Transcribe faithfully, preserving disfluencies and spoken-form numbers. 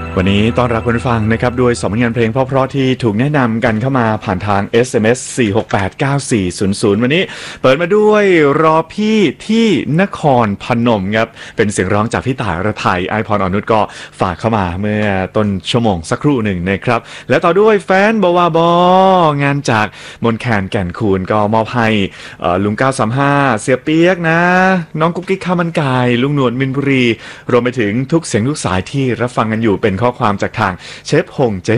วันนี้ต้อนรับคุณผู้ฟังนะครับด้วยสองผลงานเพลงเพราะๆที่ถูกแนะนำกันเข้ามาผ่านทาง เอส เอ็ม เอส สี่ หก แปด เก้า สี่ ศูนย์ ศูนย์ วันนี้เปิดมาด้วยรอพี่ที่นครพนมครับเป็นเสียงร้องจากพี่ต่ายระไทยไอพรอนุชก็ฝากเข้ามาเมื่อต้นชั่วโมงสักครู่หนึ่งนะครับและต่อด้วยแฟนบวาบงานจากมนแคนแก่นคูณก็มอบให้ลุงเก้าสามห้าเสียเปียกนะน้องกุ๊กกิ๊กข้ามันไก่ลุงหนวดมินบุรีรวมไปถึงทุกเสียงทุกสายที่รับฟังกันอยู่เป็นข้อความจากทางเชฟหงเจ๊